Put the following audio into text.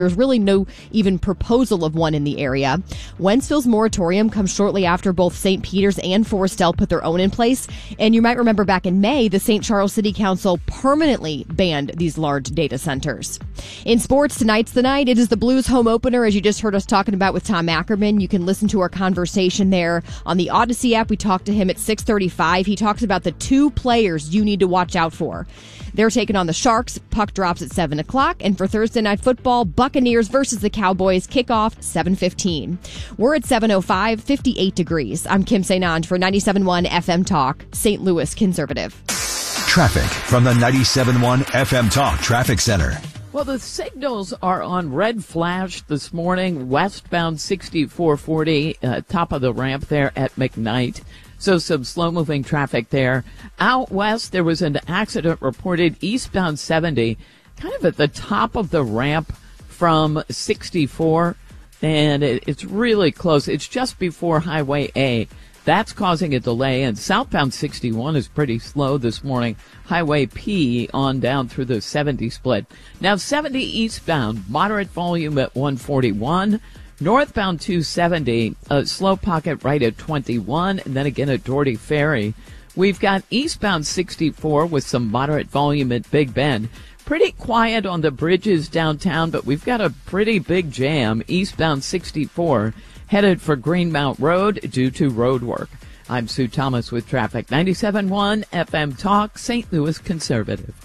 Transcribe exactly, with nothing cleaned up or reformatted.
There's really no even proposal of one in the area. Wentzville's moratorium comes shortly after both Saint Peter's and Forestell put their own in place. And you might remember back in May, the Saint Charles City Council permanently banned these large data centers. In sports, tonight's the night. It is the Blues home opener, as you just heard us talking about with Tom Ackerman. You can listen to our conversation there on the Odyssey app. We talked to him at six thirty-five. He talks about the two players you need to watch out for. They're taking on the Sharks. Puck drops at seven o'clock. And for Thursday Night Football, Buccaneers versus the Cowboys, kickoff seven fifteen. We're at seven oh five, fifty-eight degrees. I'm Kim Saint Ange for ninety-seven point one F M Talk, Saint Louis Conservative. Traffic from the ninety-seven point one F M Talk Traffic Center. Well, the signals are on red flash this morning, westbound sixty-four forty, uh, top of the ramp there at McKnight. So some slow-moving traffic there. Out west, there was an accident reported eastbound seventy, kind of at the top of the ramp from sixty-four, and it, it's really close. It's just before Highway A. That's causing a delay, and southbound sixty-one is pretty slow this morning. Highway P on down through the seventy split. Now seventy eastbound, moderate volume at one forty-one. Northbound two seventy, a slow pocket right at twenty-one, and then again at Doherty Ferry. We've got eastbound sixty-four with some moderate volume at Big Bend. Pretty quiet on the bridges downtown, but we've got a pretty big jam eastbound sixty-four headed for Greenmount Road due to road work. I'm Sue Thomas with traffic. ninety-seven point one F M Talk, Saint Louis Conservative.